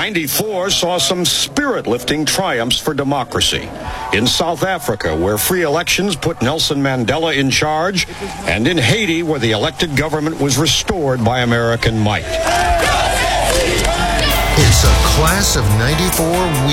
94 saw some spirit-lifting triumphs for democracy. In South Africa, where free elections put Nelson Mandela in charge, and in Haiti, where the elected government was restored by American might. It's a class of 94